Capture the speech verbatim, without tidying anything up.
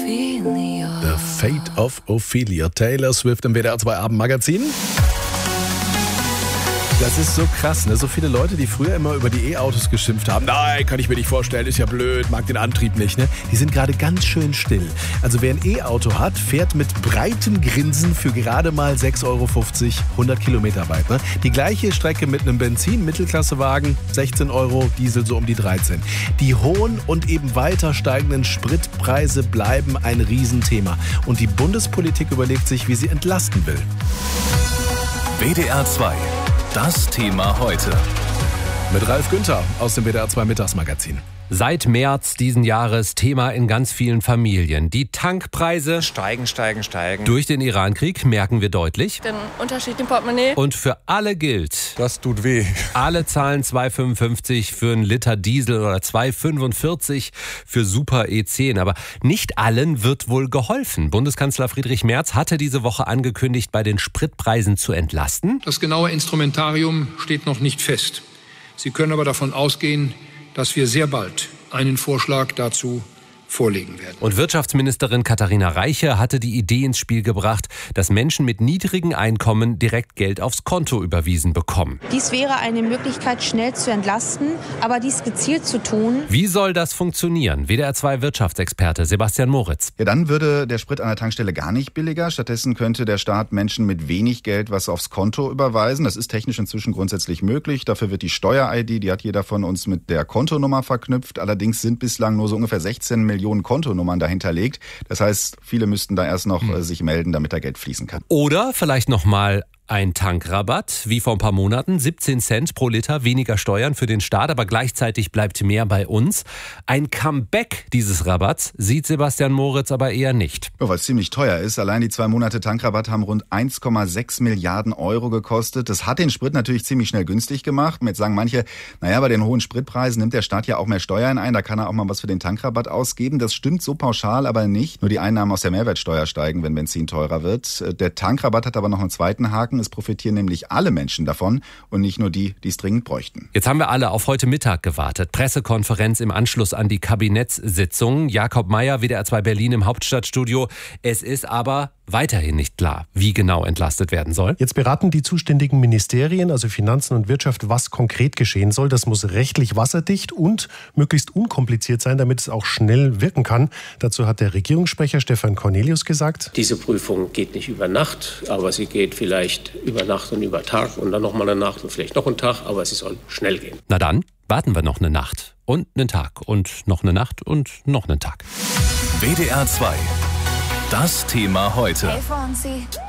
Ophelia. The Fate of Ophelia. Taylor Swift im W D R zwei Abendmagazin. Das ist so krass, ne? So viele Leute, die früher immer über die E-Autos geschimpft haben. Nein, kann ich mir nicht vorstellen, ist ja blöd, mag den Antrieb nicht, ne? Die sind gerade ganz schön still. Also wer ein E-Auto hat, fährt mit breitem Grinsen für gerade mal sechs Euro fünfzig hundert Kilometer weit, ne? Die gleiche Strecke mit einem Benzin-Mittelklassewagen, sechzehn Euro, Diesel so um die dreizehn. Die hohen und eben weiter steigenden Spritpreise bleiben ein Riesenthema. Und die Bundespolitik überlegt sich, wie sie entlasten will. W D R zwei. Das Thema heute. Mit Ralf Günther aus dem W D R zwei Mittagsmagazin. Seit März diesen Jahres Thema in ganz vielen Familien. Die Tankpreise steigen, steigen, steigen. Durch den Irankrieg merken wir deutlich. Den Unterschied im Portemonnaie. Und für alle gilt. Das tut weh. Alle zahlen zwei Euro fünfundfünfzig für einen Liter Diesel oder zwei Euro fünfundvierzig für Super E zehn. Aber nicht allen wird wohl geholfen. Bundeskanzler Friedrich Merz hatte diese Woche angekündigt, bei den Spritpreisen zu entlasten. Das genaue Instrumentarium steht noch nicht fest. Sie können aber davon ausgehen, dass wir sehr bald einen Vorschlag dazu vorlegen werden. Und Wirtschaftsministerin Katharina Reiche hatte die Idee ins Spiel gebracht, dass Menschen mit niedrigen Einkommen direkt Geld aufs Konto überwiesen bekommen. Dies wäre eine Möglichkeit, schnell zu entlasten, aber dies gezielt zu tun. Wie soll das funktionieren? W D R zwei Wirtschaftsexperte Sebastian Moritz. Ja, dann würde der Sprit an der Tankstelle gar nicht billiger. Stattdessen könnte der Staat Menschen mit wenig Geld was aufs Konto überweisen. Das ist technisch inzwischen grundsätzlich möglich. Dafür wird die Steuer-I D, die hat jeder von uns mit der Kontonummer verknüpft. Allerdings sind bislang nur so ungefähr sechzehn Millionen Kontonummern dahinterlegt. Das heißt, viele müssten da erst noch hm. sich melden, damit da Geld fließen kann. Oder vielleicht noch mal ein Tankrabatt, wie vor ein paar Monaten, siebzehn Cent pro Liter, weniger Steuern für den Staat, aber gleichzeitig bleibt mehr bei uns. Ein Comeback dieses Rabatts sieht Sebastian Moritz aber eher nicht. Ja, weil es ziemlich teuer ist. Allein die zwei Monate Tankrabatt haben rund eins Komma sechs Milliarden Euro gekostet. Das hat den Sprit natürlich ziemlich schnell günstig gemacht. Jetzt sagen manche, naja, bei den hohen Spritpreisen nimmt der Staat ja auch mehr Steuern ein, da kann er auch mal was für den Tankrabatt ausgeben. Das stimmt so pauschal aber nicht. Nur die Einnahmen aus der Mehrwertsteuer steigen, wenn Benzin teurer wird. Der Tankrabatt hat aber noch einen zweiten Haken. Es profitieren nämlich alle Menschen davon und nicht nur die, die es dringend bräuchten. Jetzt haben wir alle auf heute Mittag gewartet. Pressekonferenz im Anschluss an die Kabinettssitzung. Jakob Meier, W D R zwei Berlin im Hauptstadtstudio. Es ist aber weiterhin nicht klar, wie genau entlastet werden soll. Jetzt beraten die zuständigen Ministerien, also Finanzen und Wirtschaft, was konkret geschehen soll. Das muss rechtlich wasserdicht und möglichst unkompliziert sein, damit es auch schnell wirken kann. Dazu hat der Regierungssprecher Stefan Cornelius gesagt: Diese Prüfung geht nicht über Nacht, aber sie geht vielleicht über Nacht und über Tag und dann nochmal eine Nacht und vielleicht noch einen Tag, aber sie soll schnell gehen. Na dann, warten wir noch eine Nacht und einen Tag und noch eine Nacht und noch einen Tag. W D R zwei. Das Thema heute. Hey, Fonzie.